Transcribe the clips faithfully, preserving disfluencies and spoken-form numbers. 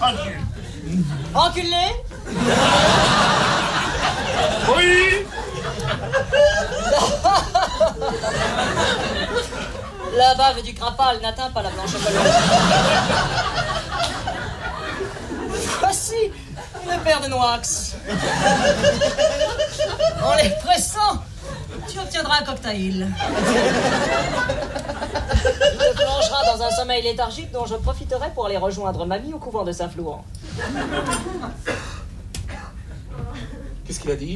Adieu. Enculé? Oui. La bave du crapal n'atteint pas la blanche colonne. Voici le père de Noax. En les pressant, tu obtiendras un cocktail. Tu te plongeras dans un sommeil léthargique dont je profiterai pour aller rejoindre mamie au couvent de Saint-Flourent. Qu'est-ce qu'il a dit?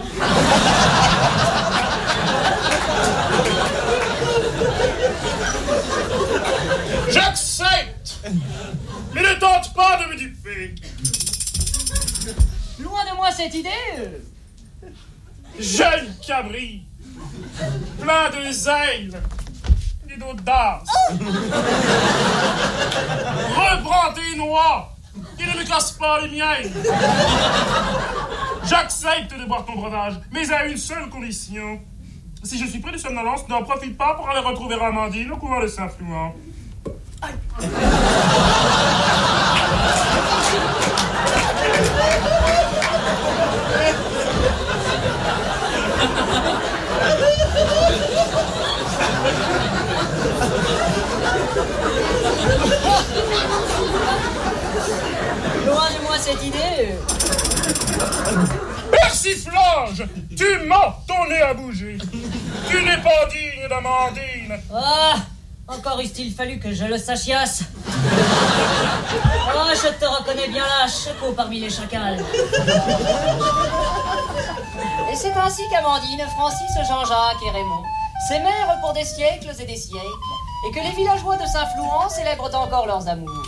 J'accepte! Mais ne tente pas de me duper! Loin de moi cette idée! Jeune cabri! Plein de zèle et d'audace! Reprends tes noix et ne me casse pas les miennes! J'accepte de boire ton breuvage, mais à une seule condition. Si je suis près de somnolence, n'en profite pas pour aller retrouver Amandine au couvent de Saint-Flourent. Loin de moi cette idée! Persiflage! Tu mens, ton nez a bougé. Tu n'es pas digne d'Amandine. Ah! Encore eût-il fallu que je le sachiasse. Oh, je te reconnais bien là, chapeau parmi les chacals. Et c'est ainsi qu'Amandine, Francis, Jean-Jacques et Raymond s'aimèrent pour des siècles et des siècles, et que les villageois de Saint-Flourent célèbrent encore leurs amours.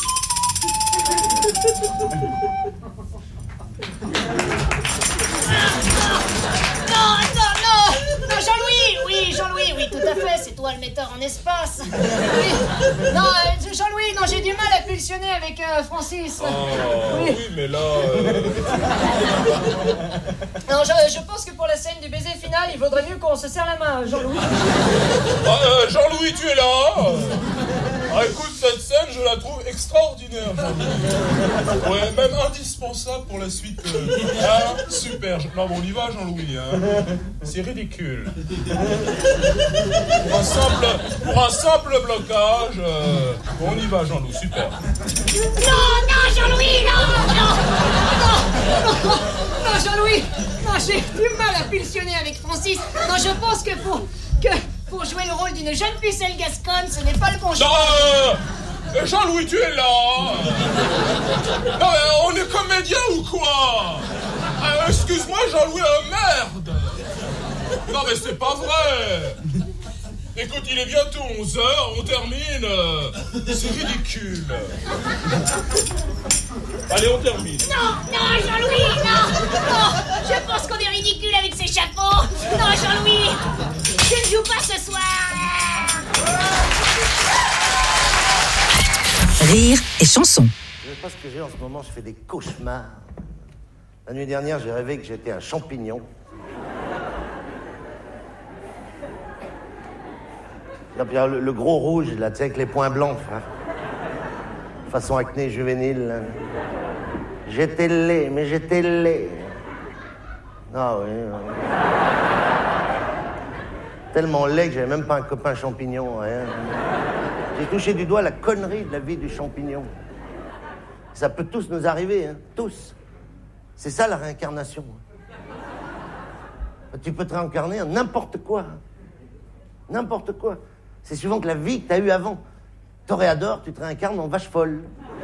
Non, attends, non! Non, Jean-Louis! Oui, Jean-Louis, oui, tout à fait, c'est toi le metteur en espace. Oui. Non, euh, Jean-Louis, non, j'ai du mal à pulsionner avec euh, Francis. Oh, oui. oui, mais là... Euh... Non, je, je pense que pour la scène du baiser final, il vaudrait mieux qu'on se serre la main, Jean-Louis. Ah, euh, Jean-Louis, tu es là? Ah, écoute, cette scène, je la trouve extraordinaire, Jean-Louis. Ouais, même indispensable pour la suite. Euh... Ah, super. Non, bon, on y va, Jean-Louis. Hein. C'est ridicule. Pour un simple, pour un simple blocage, euh... on y va, Jean-Louis, super. Non, non, Jean-Louis, non, non, non, non, non, Jean-Louis, non, j'ai du mal à pulsionner avec Francis. Non, je pense que pour, que pour jouer le rôle d'une jeune pucelle gasconne, ce n'est pas le bon choix. Non, Jean-Louis, tu es là. Non, mais on est comédien ou quoi? euh, Excuse-moi, Jean-Louis, euh, merde. Non, mais c'est pas vrai. Écoute, il est bientôt onze heures, on termine. C'est ridicule. Allez, on termine. Non, non, Jean-Louis, non, non. Je pense qu'on est ridicule avec ces chapeaux. Non, Jean-Louis, tu ne joues pas ce soir. Rire et chanson. Je sais pas ce que j'ai en ce moment, je fais des cauchemars. La nuit dernière, j'ai rêvé que j'étais un champignon. Et puis, le, le gros rouge, là, tu sais, avec les points blancs, frère. Façon acné juvénile. Là. J'étais laid, mais j'étais laid. Ah oui. oui. Tellement laid que j'avais même pas un copain champignon, rien. J'ai touché du doigt la connerie de la vie du champignon. Ça peut tous nous arriver, hein, tous. C'est ça la réincarnation. Tu peux te réincarner en n'importe quoi. N'importe quoi. C'est souvent que la vie que t'as eue avant. Toréador, tu te réincarnes en vache folle.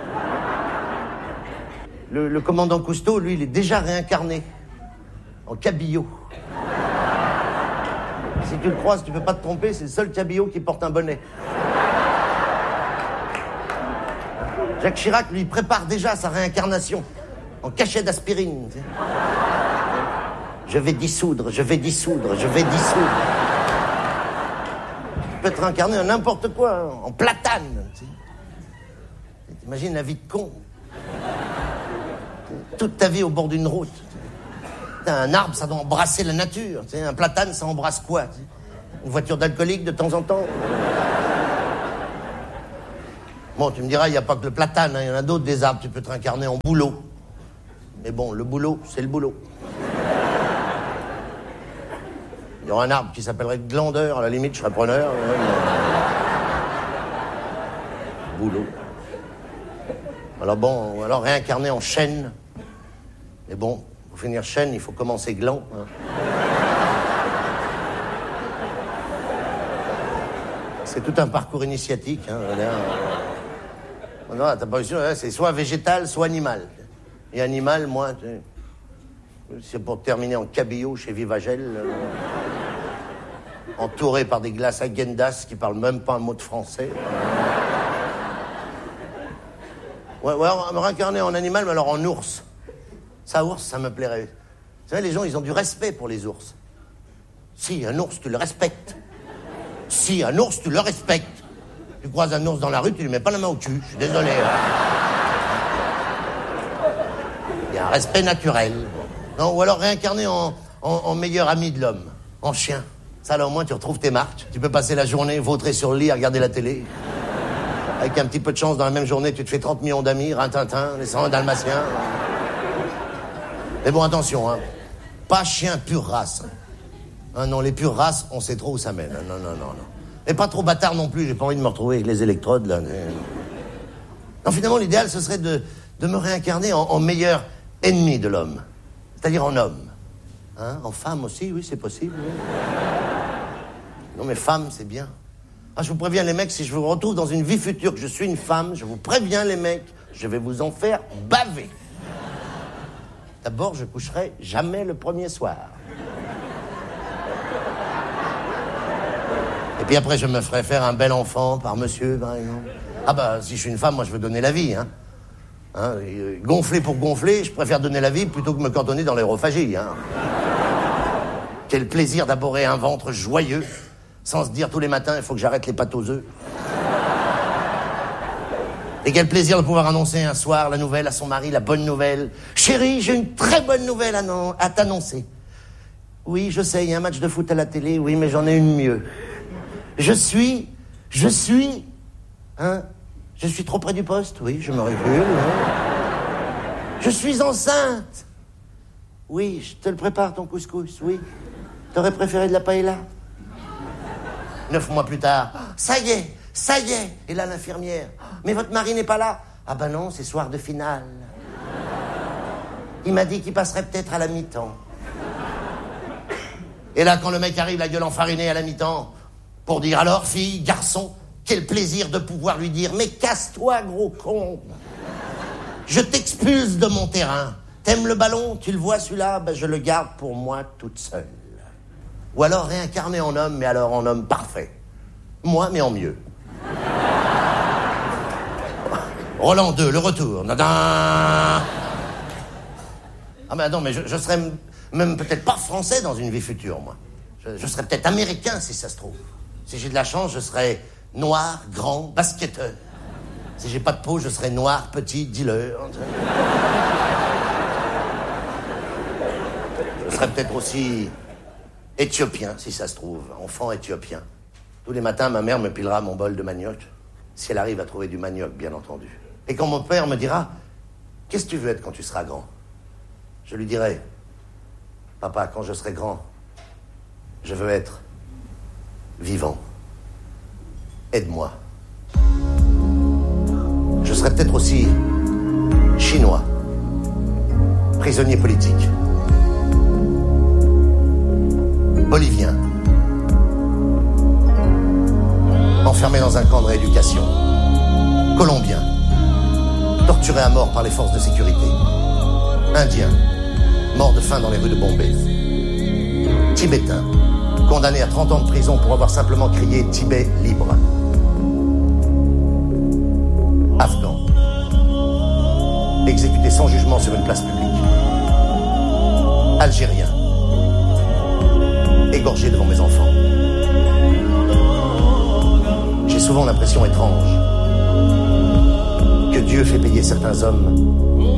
Le, le commandant Cousteau, lui, il est déjà réincarné en cabillaud. Si tu le croises, tu peux pas te tromper, c'est le seul cabillaud qui porte un bonnet. Jacques Chirac, lui, prépare déjà sa réincarnation en cachet d'aspirine. Tu sais. Je vais dissoudre, je vais dissoudre, je vais dissoudre. Tu peux te réincarner en n'importe quoi, en platane. Tu sais. T'imagines la vie de con. Toute ta vie au bord d'une route. Un arbre, ça doit embrasser la nature. Tu sais. Un platane, ça embrasse quoi? Tu sais. Une voiture d'alcoolique de temps en temps. Bon, tu me diras, il n'y a pas que le platane, il hein, y en a d'autres des arbres, tu peux te réincarner en bouleau. Mais bon, le boulot, c'est le boulot. Il y aura un arbre qui s'appellerait glandeur, à la limite, je serais preneur. Ouais, mais... Boulot. Alors bon, alors réincarner en chêne. Mais bon, pour finir chêne, il faut commencer gland. Hein. C'est tout un parcours initiatique. Hein, non, t'as pas eu sûr, c'est soit végétal, soit animal. Et animal, moi, c'est pour terminer en cabillaud chez Vivagel, euh, entouré par des glaces Agendas qui parlent même pas un mot de français. Ouais, ouais, me réincarner en animal, mais alors en ours. Ça, ours, ça me plairait. Vous savez, les gens, ils ont du respect pour les ours. Si, un ours, tu le respectes. Si, un ours, tu le respectes. Tu croises un ours dans la rue, tu lui mets pas la main au cul. Je suis désolé. Il y a un respect naturel. Non, ou alors réincarner en, en, en meilleur ami de l'homme. En chien. Ça, là, au moins, tu retrouves tes marques. Tu peux passer la journée vautré sur le lit à regarder la télé. Avec un petit peu de chance, dans la même journée, tu te fais trente millions d'amis, Rintintin, les cent dalmatiens. Mais bon, attention, hein. Pas chien pure race. Hein, non, les pures races, on sait trop où ça mène. Non, non, non, non. Et pas trop bâtard non plus, j'ai pas envie de me retrouver avec les électrodes, là. Non, finalement, l'idéal, ce serait de, de me réincarner en, en meilleur ennemi de l'homme. C'est-à-dire en homme. Hein, en femme aussi, oui, c'est possible. Oui. Non, mais femme, c'est bien. Ah, je vous préviens, les mecs, si je vous retrouve dans une vie future que je suis une femme, je vous préviens, les mecs, je vais vous en faire baver. D'abord, je coucherai jamais le premier soir. Et puis après, je me ferai faire un bel enfant par monsieur, par exemple. Ah bah, si je suis une femme, moi, je veux donner la vie, hein. hein et, gonfler pour gonfler, je préfère donner la vie plutôt que me cantonner dans l'aérophagie, hein. Quel plaisir d'aborer un ventre joyeux, sans se dire tous les matins, il faut que j'arrête les pâtes aux œufs. Et quel plaisir de pouvoir annoncer un soir la nouvelle à son mari, la bonne nouvelle. Chérie, j'ai une très bonne nouvelle à, non, à t'annoncer. Oui, je sais, il y a un match de foot à la télé, oui, mais j'en ai une mieux. Je suis, je suis, hein, je suis trop près du poste, oui, je me recule. Hein. Je suis enceinte. Oui, je te le prépare ton couscous, oui. T'aurais préféré de la paella? Neuf mois plus tard, ça y est, ça y est. Et là, l'infirmière, mais votre mari n'est pas là. Ah ben non, c'est soir de finale. Il m'a dit qu'il passerait peut-être à la mi-temps. Et là, quand le mec arrive, la gueule enfarinée à la mi-temps, pour dire, alors, fille, garçon, quel plaisir de pouvoir lui dire, mais casse-toi, gros con. Je t'expulse de mon terrain. T'aimes le ballon, tu le vois celui-là, ben je le garde pour moi toute seule. Ou alors réincarner en homme, mais alors en homme parfait. Moi, mais en mieux. Roland deux, le retour. Nadin. Ah ben non, mais je, je serais m- même peut-être pas français dans une vie future, moi. Je, je serais peut-être américain, si ça se trouve. Si j'ai de la chance, je serais noir, grand, basketteur. Si j'ai pas de peau, je serais noir, petit, dealer. Je serais peut-être aussi éthiopien, si ça se trouve, enfant éthiopien. Tous les matins, ma mère me pilera mon bol de manioc, si elle arrive à trouver du manioc, bien entendu. Et quand mon père me dira, qu'est-ce que tu veux être quand tu seras grand? Je lui dirai, papa, quand je serai grand, je veux être vivant. Aide-moi. Je serai peut-être aussi chinois, prisonnier politique, bolivien, enfermé dans un camp de rééducation, colombien, torturé à mort par les forces de sécurité, indien, mort de faim dans les rues de Bombay, tibétain, condamné à trente ans de prison pour avoir simplement crié « Tibet libre ». Afghan, exécuté sans jugement sur une place publique. Algérien, égorgé devant mes enfants. J'ai souvent l'impression étrange que Dieu fait payer certains hommes